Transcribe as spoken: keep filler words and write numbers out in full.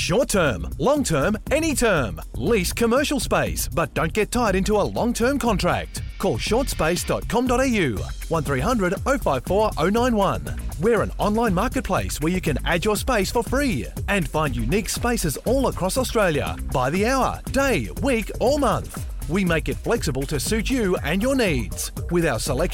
Short term, long term, any term. Lease commercial space, but don't get tied into a long-term contract. Call short space dot com dot a u, one three hundred oh five four oh nine one. We're an online marketplace where you can add your space for free and find unique spaces all across Australia by the hour, day, week or month. We make it flexible to suit you and your needs with our selection